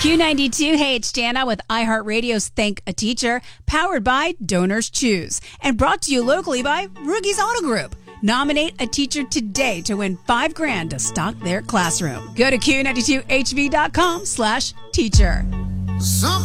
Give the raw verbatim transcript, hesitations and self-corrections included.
Q ninety-two, hey, it's Jana with iHeartRadio's Thank a Teacher, powered by Donors Choose, and brought to you locally by Rugies Auto Group. Nominate a teacher today to win five grand to stock their classroom. Go to Q ninety-two H V dot com slash teacher.